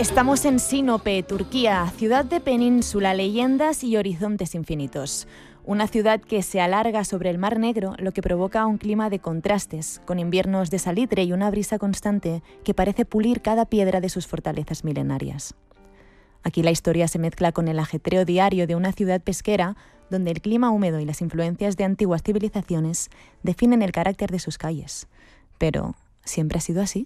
Estamos en Sinope, Turquía, ciudad de península, leyendas y horizontes infinitos. Una ciudad que se alarga sobre el Mar Negro, lo que provoca un clima de contrastes, con inviernos de salitre y una brisa constante que parece pulir cada piedra de sus fortalezas milenarias. Aquí la historia se mezcla con el ajetreo diario de una ciudad pesquera, donde el clima húmedo y las influencias de antiguas civilizaciones definen el carácter de sus calles. Pero, ¿siempre ha sido así?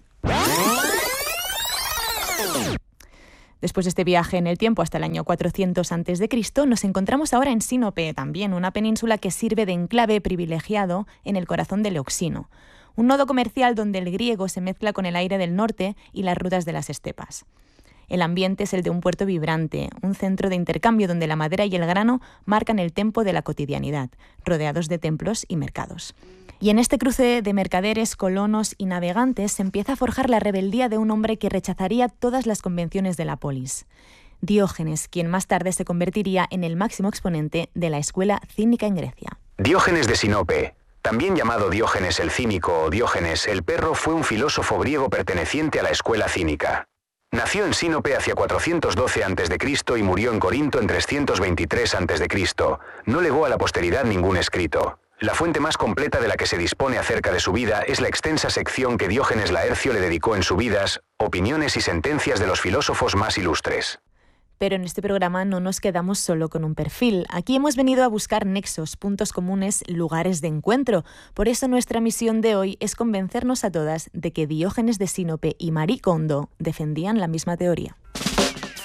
Después de este viaje en el tiempo hasta el año 400 a.C., nos encontramos ahora en Sinope, también una península que sirve de enclave privilegiado en el corazón del Euxino, un nodo comercial donde el griego se mezcla con el aire del norte y las rutas de las estepas. El ambiente es el de un puerto vibrante, un centro de intercambio donde la madera y el grano marcan el tempo de la cotidianidad, rodeados de templos y mercados. Y en este cruce de mercaderes, colonos y navegantes se empieza a forjar la rebeldía de un hombre que rechazaría todas las convenciones de la polis. Diógenes, quien más tarde se convertiría en el máximo exponente de la escuela cínica en Grecia. Diógenes de Sinope, también llamado Diógenes el Cínico o Diógenes el Perro, fue un filósofo griego perteneciente a la escuela cínica. Nació en Sinope hacia 412 a.C. y murió en Corinto en 323 a.C. No legó a la posteridad ningún escrito. La fuente más completa de la que se dispone acerca de su vida es la extensa sección que Diógenes Laercio le dedicó en su Vidas, opiniones y sentencias de los filósofos más ilustres. Pero en este programa no nos quedamos solo con un perfil. Aquí hemos venido a buscar nexos, puntos comunes, lugares de encuentro. Por eso nuestra misión de hoy es convencernos a todas de que Diógenes de Sinope y Marie Kondo defendían la misma teoría.